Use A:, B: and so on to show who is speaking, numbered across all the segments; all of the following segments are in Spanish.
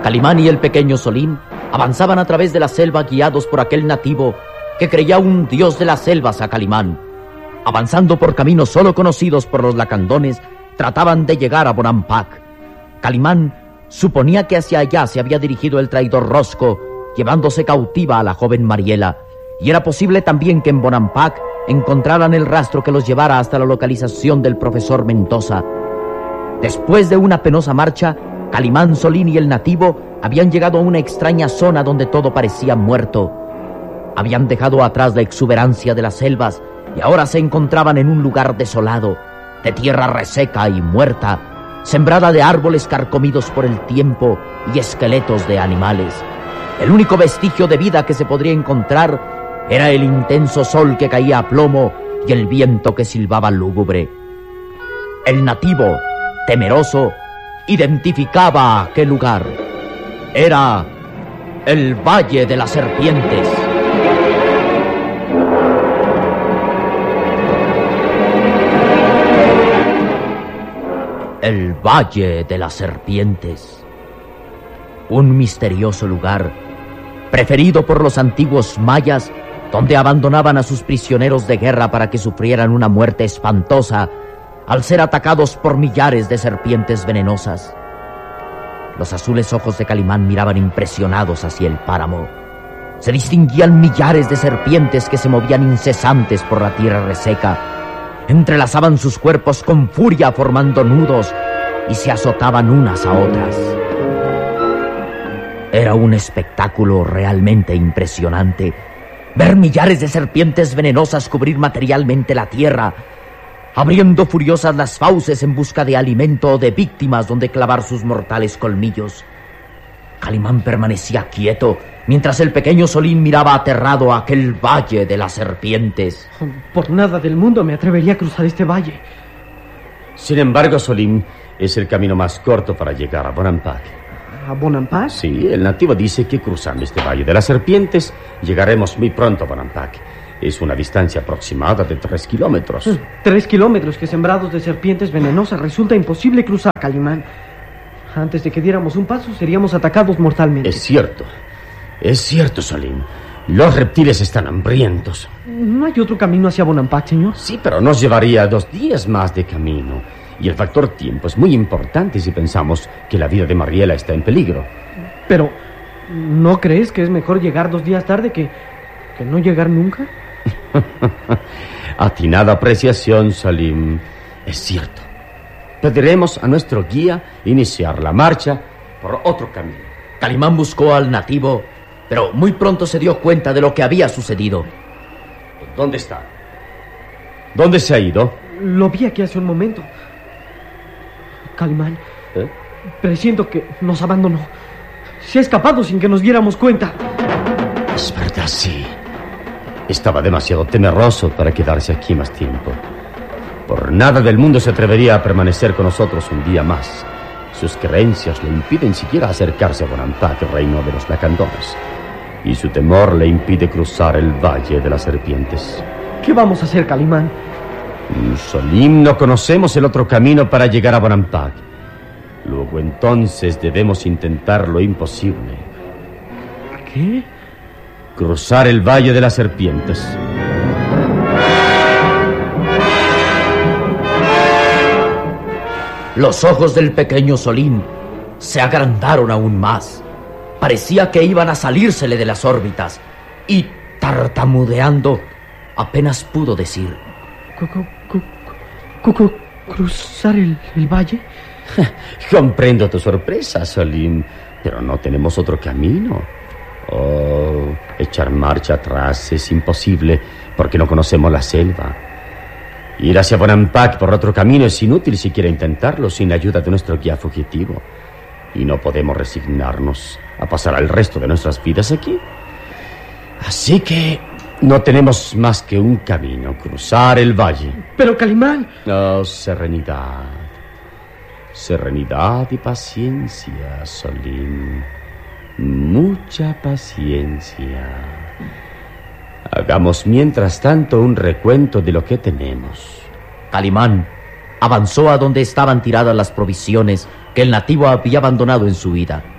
A: Calimán y el pequeño Solín avanzaban a través de la selva guiados por aquel nativo que creía un dios de las selvas a Calimán. Avanzando por caminos solo conocidos por los lacandones, trataban de llegar a Bonampak. Calimán suponía que hacia allá se había dirigido el traidor Rosco, llevándose cautiva a la joven Mariela, y era posible también que en Bonampak encontraran el rastro que los llevara hasta la localización del profesor Mendoza. Después de una penosa marcha, Calimán, Solín y el nativo habían llegado a una extraña zona donde todo parecía muerto. Habían dejado atrás la exuberancia de las selvas y ahora se encontraban en un lugar desolado, de tierra reseca y muerta, sembrada de árboles carcomidos por el tiempo y esqueletos de animales. El único vestigio de vida que se podría encontrar era el intenso sol que caía a plomo y el viento que silbaba lúgubre. El nativo, temeroso, identificaba aquel lugar. Era el Valle de las Serpientes. El Valle de las Serpientes. Un misterioso lugar, preferido por los antiguos mayas, donde abandonaban a sus prisioneros de guerra para que sufrieran una muerte espantosa al ser atacados por millares de serpientes venenosas. Los azules ojos de Calimán miraban impresionados hacia el páramo. Se distinguían millares de serpientes que se movían incesantes por la tierra reseca. Entrelazaban sus cuerpos con furia formando nudos y se azotaban unas a otras. Era un espectáculo realmente impresionante ver millares de serpientes venenosas cubrir materialmente la tierra, abriendo furiosas las fauces en busca de alimento o de víctimas donde clavar sus mortales colmillos. Calimán permanecía quieto mientras el pequeño Solín miraba aterrado a aquel Valle de las Serpientes.
B: Por nada del mundo me atrevería a cruzar este valle.
C: Sin embargo, Solín, es el camino más corto para llegar a Bonampak.
B: ¿A Bonampak?
C: Sí, el nativo dice que cruzando este Valle de las Serpientes llegaremos muy pronto a Bonampak. Es una distancia aproximada de 3 kilómetros.
B: 3 kilómetros que sembrados de serpientes venenosas resulta imposible cruzar, Calimán. Antes de que diéramos un paso seríamos atacados mortalmente.
C: Es cierto, Solín. Los reptiles están hambrientos.
B: ¿No hay otro camino hacia Bonampak, señor?
C: Sí, pero nos llevaría 2 días más de camino. Y el factor tiempo es muy importante si pensamos que la vida de Mariela está en peligro.
B: Pero, ¿no crees que es mejor llegar 2 días tarde que no llegar nunca?
C: Atinada apreciación, Salim. Es cierto. Pediremos a nuestro guía iniciar la marcha por otro camino.
A: Calimán buscó al nativo, pero muy pronto se dio cuenta de lo que había sucedido.
C: ¿Dónde está? ¿Dónde se ha ido?
B: Lo vi aquí hace un momento. Calimán, presiento que nos abandonó. Se ha escapado sin que nos diéramos cuenta.
C: Es verdad, sí. Estaba demasiado temeroso para quedarse aquí más tiempo. Por nada del mundo se atrevería a permanecer con nosotros un día más. Sus creencias le impiden siquiera acercarse a Bonampak, el reino de los lacandones. Y su temor le impide cruzar el Valle de las Serpientes.
B: ¿Qué vamos a hacer, Calimán?
C: Solín, no conocemos el otro camino para llegar a Bonampak. Luego entonces debemos intentar lo imposible.
B: ¿Qué?
C: Cruzar el Valle de las Serpientes.
A: Los ojos del pequeño Solín se agrandaron aún más. Parecía que iban a salírsele de las órbitas y, tartamudeando, apenas pudo decir:
B: ¿Cruzar el valle?
C: Comprendo tu sorpresa, Solín, pero no tenemos otro camino. Oh, echar marcha atrás es imposible porque no conocemos la selva. Ir hacia Bonampak por otro camino es inútil si quiere intentarlo sin la ayuda de nuestro guía fugitivo. Y no podemos resignarnos a pasar el resto de nuestras vidas aquí. Así que no tenemos más que un camino: cruzar el valle.
B: Pero, Calimán...
C: Oh, serenidad. Serenidad y paciencia, Solín. Mucha paciencia. Hagamos mientras tanto un recuento de lo que tenemos.
A: Calimán avanzó a donde estaban tiradas las provisiones que el nativo había abandonado en su huida.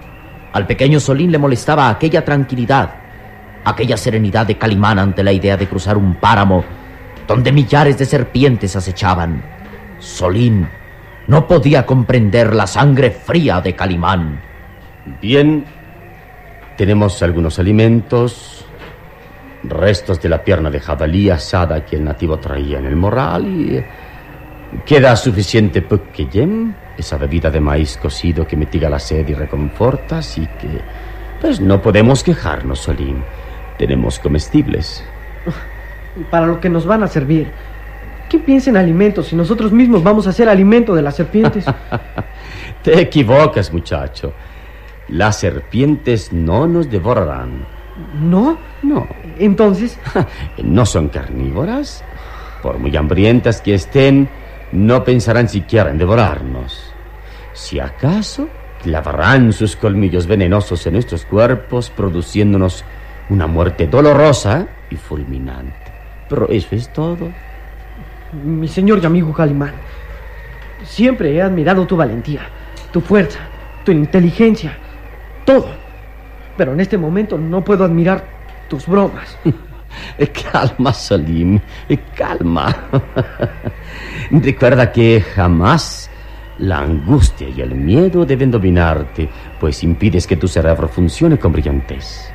A: Al pequeño Solín le molestaba aquella tranquilidad, aquella serenidad de Calimán ante la idea de cruzar un páramo donde millares de serpientes acechaban. Solín no podía comprender la sangre fría de Calimán.
C: Bien, tenemos algunos alimentos, restos de la pierna de jabalí asada que el nativo traía en el morral y queda suficiente puqueyem, esa bebida de maíz cocido que mitiga la sed y reconforta, así que pues no podemos quejarnos, Solín. Tenemos comestibles.
B: Para lo que nos van a servir. ¿Quién piensa en alimentos si nosotros mismos vamos a ser alimento de las serpientes?
C: Te equivocas, muchacho. Las serpientes no nos devorarán.
B: ¿No?
C: No.
B: Entonces...
C: ¿No son carnívoras? Por muy hambrientas que estén, no pensarán siquiera en devorarnos. Si acaso, clavarán sus colmillos venenosos en nuestros cuerpos, produciéndonos una muerte dolorosa y fulminante. Pero eso es todo.
B: Mi señor y amigo Calimán, siempre he admirado tu valentía, tu fuerza, tu inteligencia, todo. Pero en este momento no puedo admirar tus bromas.
C: Calma, Solín, calma. Recuerda que jamás la angustia y el miedo deben dominarte, pues impides que tu cerebro funcione con brillantez.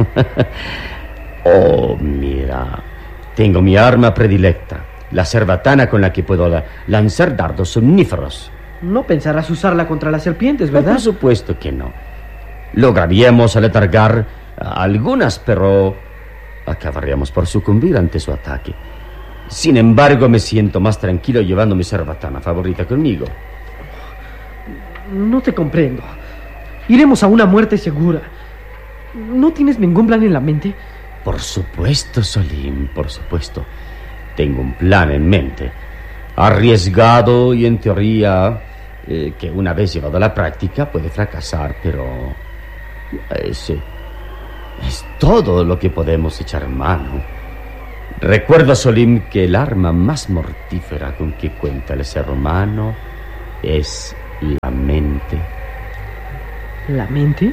C: Oh, mira, tengo mi arma predilecta, la cerbatana con la que puedo lanzar dardos somníferos.
B: No pensarás usarla contra las serpientes, ¿verdad?
C: Por supuesto que no. Lograríamos aletargar a algunas, pero acabaríamos por sucumbir ante su ataque. Sin embargo, me siento más tranquilo llevando mi cerbatana favorita conmigo.
B: No te comprendo. Iremos a una muerte segura. ¿No tienes ningún plan en la mente?
C: Por supuesto, Solín, por supuesto. Tengo un plan en mente. Arriesgado y en teoría que una vez llevado a la práctica puede fracasar, pero es todo lo que podemos echar mano. Recuerda, Solín, que el arma más mortífera con que cuenta el ser humano es la mente.
B: ¿La mente?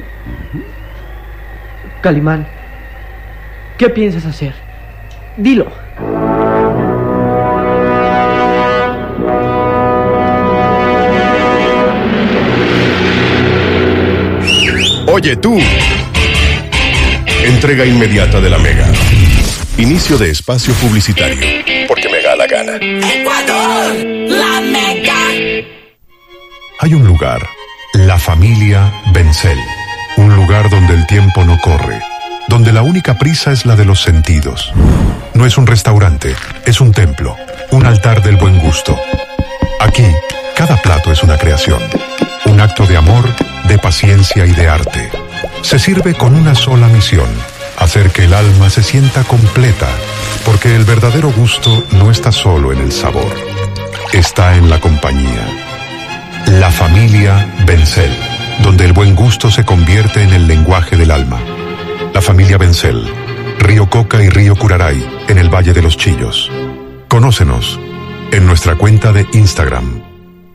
B: Calimán, ¿qué piensas hacer? Dilo.
D: Oye tú. Entrega inmediata de la Mega. Inicio de espacio publicitario. Porque me da la gana.
E: ¡Ecuador! ¡La Mega!
D: Hay un lugar, la familia Bencel. Un lugar donde el tiempo no corre, donde la única prisa es la de los sentidos. No es un restaurante, es un templo, un altar del buen gusto. Aquí, cada plato es una creación, un acto de amor, de paciencia y de arte. Se sirve con una sola misión: hacer que el alma se sienta completa, porque el verdadero gusto no está solo en el sabor, está en la compañía. La familia Bencel, donde el buen gusto se convierte en el lenguaje del alma. La familia Bencel, Río Coca y Río Curaray, en el Valle de los Chillos. Conócenos en nuestra cuenta de Instagram.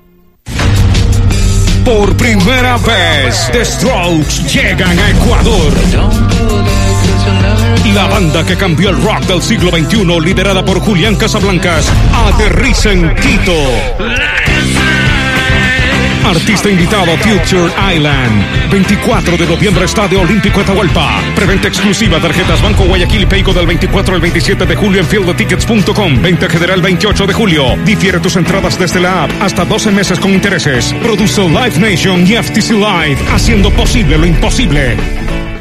F: Por primera vez, The Strokes llegan a Ecuador. La banda que cambió el rock del siglo XXI, liderada por Julián Casablancas, aterriza en Quito. Artista invitado Future Island. 24 de noviembre, Estadio Olímpico Atahualpa. Preventa exclusiva, tarjetas Banco Guayaquil y Payco del 24 al 27 de julio en fieldetickets.com. Venta general 28 de julio. Difiere tus entradas desde la app hasta 12 meses con intereses. Produce Live Nation y FTC Live, haciendo posible lo imposible.